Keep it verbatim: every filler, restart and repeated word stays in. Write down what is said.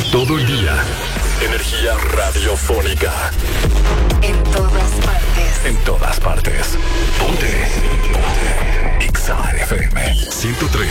Todo el día. Energía radiofónica. En todas partes. En todas partes. Ponte.